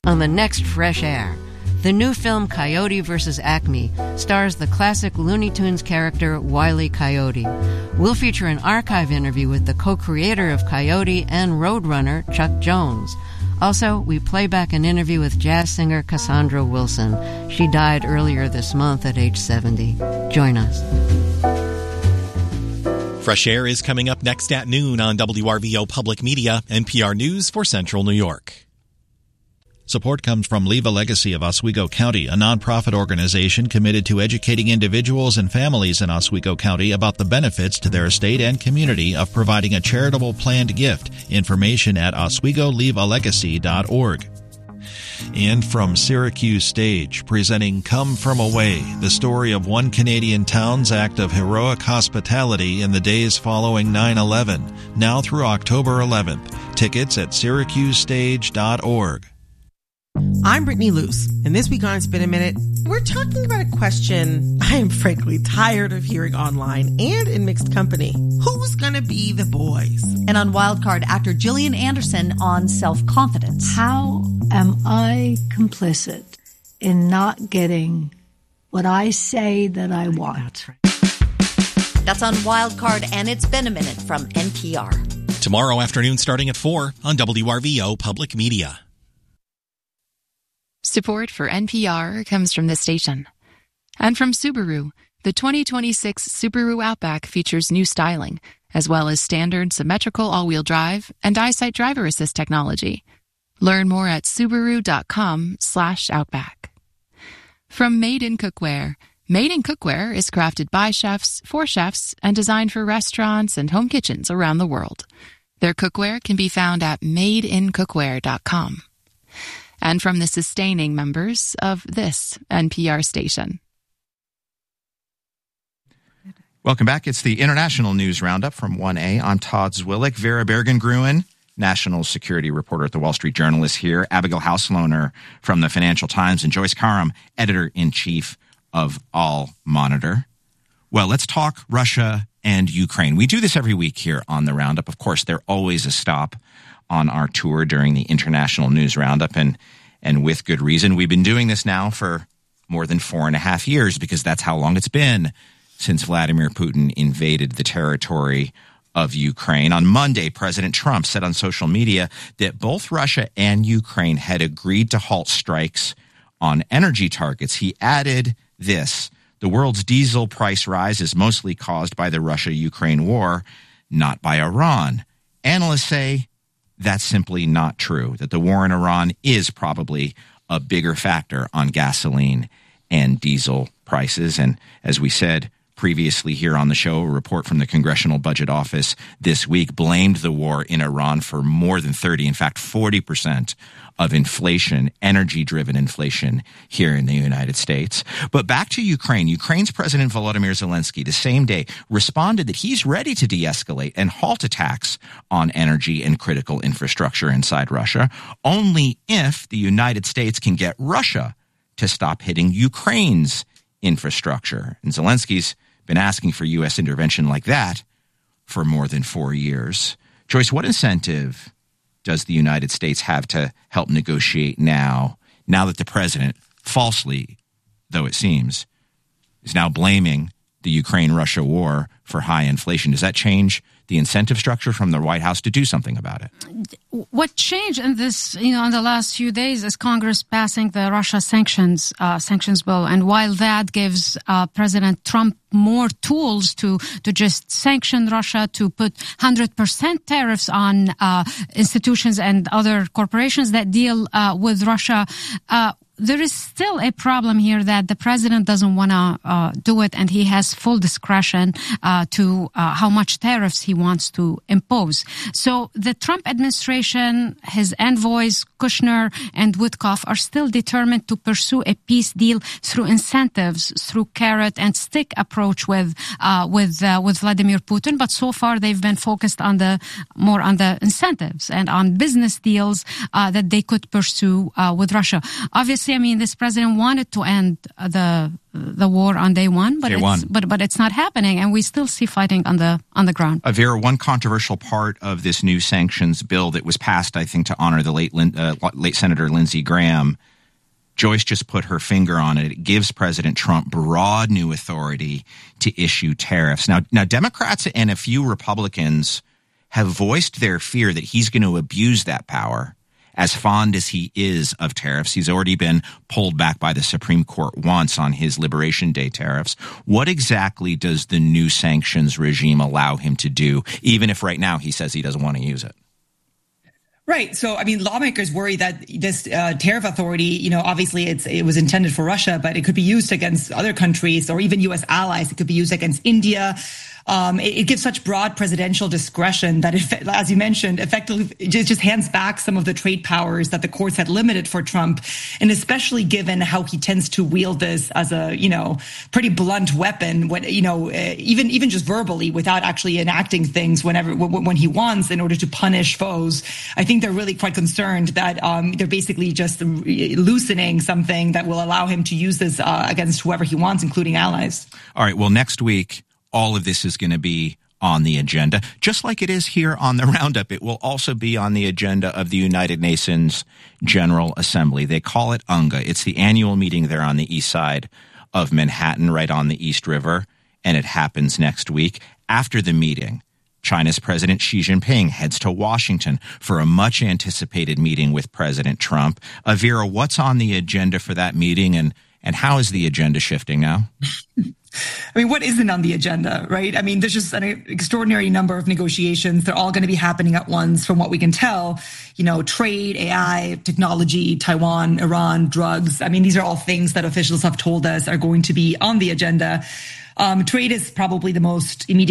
On the next Fresh Air, the new film Coyote vs. Acme stars the classic Looney Tunes character Wile E. Coyote. We'll feature an archive interview with the co-creator of Coyote and Roadrunner, Chuck Jones. Also, we play back an interview with jazz singer Cassandra Wilson. She died earlier this month at age 70. Join us. Fresh Air is coming up next at noon on WRVO Public Media, NPR News for Central New York. Support comes from Leave a Legacy of Oswego County, a nonprofit organization committed to educating individuals and families in Oswego County about the benefits to their estate and community of providing a charitable planned gift. Information at OswegoLeaveALegacy.org. And from Syracuse Stage, presenting Come From Away, the story of one Canadian town's act of heroic hospitality in the days following 9/11, now through October 11th. Tickets at SyracuseStage.org. I'm Brittany Luce, and this week on Spin a Minute, we're talking about a question I am frankly tired of hearing online and in mixed company. Who's gonna be the boys? And on Wildcard, actor Gillian Anderson on self-confidence. How am I complicit in not getting what I say that I want? That's on Wildcard, and it's been a minute from NPR. Tomorrow afternoon starting at 4 on WRVO Public Media. Support for NPR comes from this station. And from Subaru, the 2026 Subaru Outback features new styling, as well as standard symmetrical all-wheel drive and EyeSight driver assist technology. Learn more at Subaru.com/Outback. From Made in Cookware. Made in Cookware is crafted by chefs, for chefs, and designed for restaurants and home kitchens around the world. Their cookware can be found at madeincookware.com. And from the sustaining members of this NPR station. Welcome back. It's the International News Roundup from 1A. I'm Todd Zwillich. Vera Bergen-Gruen, national security reporter at the Wall Street Journal, is here. Abigail Hauslohner from the Financial Times, and Joyce Karam, editor-in-chief of All Monitor. Well, let's talk Russia and Ukraine. We do this every week here on the Roundup. Of course, they're always a stop on our tour during the International News Roundup, and with good reason. We've been doing this now for more than 4.5 years because that's how long it's been since Vladimir Putin invaded the territory of Ukraine. On Monday, President Trump said on social media that both Russia and Ukraine had agreed to halt strikes on energy targets. He added this: the world's diesel price rise is mostly caused by the Russia-Ukraine war, not by Iran. Analysts say that's simply not true, that the war in Iran is probably a bigger factor on gasoline and diesel prices. And as we said previously here on the show, a report from the Congressional Budget Office this week blamed the war in Iran for more than 40% of inflation, energy-driven inflation here in the United States. But back to Ukraine. Ukraine's President Volodymyr Zelensky, the same day, responded that he's ready to de-escalate and halt attacks on energy and critical infrastructure inside Russia, only if the United States can get Russia to stop hitting Ukraine's infrastructure. And Zelensky's been asking for U.S. intervention like that for more than 4 years. Joyce, what incentive does the United States have to help negotiate now that the president, falsely though it seems, is now blaming the Ukraine-Russia war for high inflation? Does that change the incentive structure from the White House to do something about it? What changed in this, in the last few days is Congress passing the Russia sanctions bill. And while that gives President Trump more tools to just sanction Russia, to put 100% tariffs on institutions and other corporations that deal with Russia, there is still a problem here that the president doesn't want to do it, and he has full discretion to how much tariffs he wants to impose. So the Trump administration, his envoys, Kushner and Witkoff, are still determined to pursue a peace deal through incentives, through carrot and stick approach with Vladimir Putin. But so far they've been focused more on the incentives and on business deals that they could pursue with Russia. Obviously, obviously, I mean, this president wanted to end the war on day one, but it's not happening, and we still see fighting on the ground. Vera, one controversial part of this new sanctions bill that was passed, I think, to honor the late Senator Lindsey Graham, Joyce just put her finger on it. It gives President Trump broad new authority to issue tariffs. Now, Democrats and a few Republicans have voiced their fear that he's going to abuse that power. As fond as he is of tariffs, he's already been pulled back by the Supreme Court once on his Liberation Day tariffs. What exactly does the new sanctions regime allow him to do, even if right now he says he doesn't want to use it? Right. So, I mean, lawmakers worry that this tariff authority, obviously it was intended for Russia, but it could be used against other countries or even U.S. allies. It could be used against India. It gives such broad presidential discretion that, as you mentioned, effectively just hands back some of the trade powers that the courts had limited for Trump, and especially given how he tends to wield this as a, pretty blunt weapon, when, even just verbally without actually enacting things when he wants in order to punish foes. I think they're really quite concerned that they're basically just loosening something that will allow him to use this against whoever he wants, including allies. All right. Well, next week, all of this is going to be on the agenda. Just like it is here on the Roundup, it will also be on the agenda of the United Nations General Assembly. They call it UNGA. It's the annual meeting there on the east side of Manhattan, right on the East River, and it happens next week. After the meeting, China's President Xi Jinping heads to Washington for a much-anticipated meeting with President Trump. Vera, what's on the agenda for that meeting, and how is the agenda shifting now? I mean, what isn't on the agenda, right? I mean, there's just an extraordinary number of negotiations. They're all going to be happening at once from what we can tell. Trade, AI, technology, Taiwan, Iran, drugs. I mean, these are all things that officials have told us are going to be on the agenda. Trade is probably the most immediate